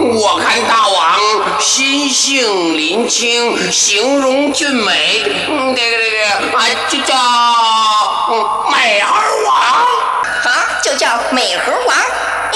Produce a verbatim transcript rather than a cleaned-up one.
我看大王心性林清，形容俊美，嗯，这个这个啊，就叫嗯美猴王。 好，就叫美猴王。